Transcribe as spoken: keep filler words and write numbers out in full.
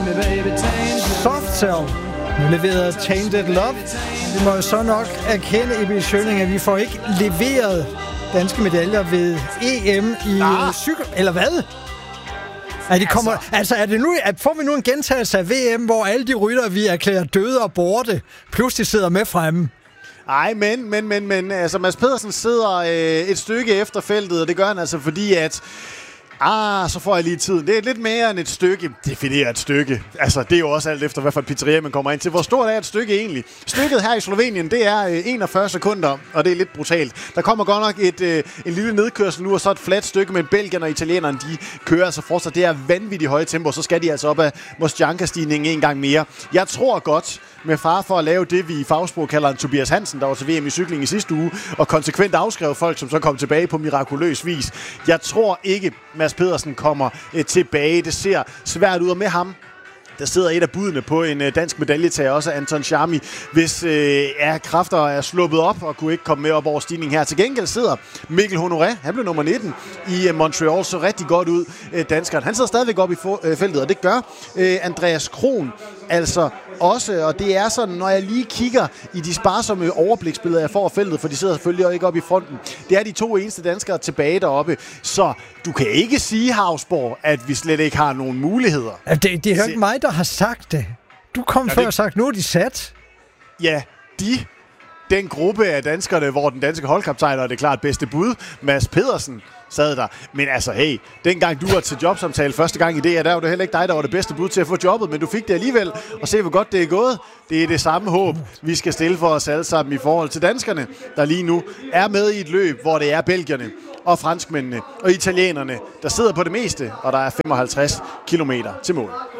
Soft Cell leveret Tainted Love. Vi må jo så nok erkende, Ebbe Schøning, at vi får ikke leveret danske medaljer ved E M i ah. cykel... Eller hvad? Er de kommer, altså, altså er det nu, at får vi nu en gentagelse af V M, hvor alle de ryttere, vi erklærer døde og borte, pludselig sidder med fremme? Ej, men, men, men, men, altså Mads Pedersen sidder øh, et stykke efter feltet, og det gør han altså fordi, at Ah, så får jeg lige tiden. Det er lidt mere end et stykke. Definerer et stykke. Altså, det er jo også alt efter, hvad for et pizzeria man kommer ind til. Hvor stort er et stykke egentlig? Stykket her i Slovenien, det er øh, enogfyrre sekunder, og det er lidt brutalt. Der kommer godt nok et, øh, en lille nedkørsel nu, og så et fladt stykke, men Belgien og italienerne, de kører altså fortsat. Det er vanvittigt høje tempo, så skal de altså op af Mostjanka-stigningen en gang mere. Jeg tror godt, med far for at lave det, vi i fagsprog kalder en Tobias Hansen, der var til V M i cykling i sidste uge, og konsekvent afskrev folk, som så kom tilbage på mirakuløs vis. Jeg tror ikke, Mads Pedersen kommer øh, tilbage. Det ser svært ud, og med ham der sidder et af budene på en øh, dansk medaljetager, også Anton Charmi, hvis øh, er kræfter er sluppet op og kunne ikke komme med op over stigningen her. Til gengæld sidder Mikkel Honoré, han blev nummer nitten i øh, Montreal, så rigtig godt ud, øh, danskeren. Han sidder stadigvæk op i for, øh, feltet, og det gør øh, Andreas Kron altså også, og det er sådan, når jeg lige kigger i de sparsomme overbliksbilleder, jeg får af feltet, for de sidder selvfølgelig ikke oppe i fronten. Det er de to eneste danskere tilbage deroppe, så du kan ikke sige, Hausborg, at vi slet ikke har nogen muligheder. Det, det er jo ikke mig, der har sagt det. Du kom ja, før det... og sagt, nu er de sat. Ja, de... Den gruppe af danskerne, hvor den danske holdkaptajn er det klart bedste bud, Mads Pedersen, sad der. Men altså, hey, dengang du var til jobsamtale første gang i det, der var det heller ikke dig, der var det bedste bud til at få jobbet, men du fik det alligevel, og se, hvor godt det er gået. Det er det samme håb, vi skal stille for os alle sammen i forhold til danskerne, der lige nu er med i et løb, hvor det er belgierne og franskmændene og italienerne, der sidder på det meste, og der er femoghalvtreds kilometer til mål.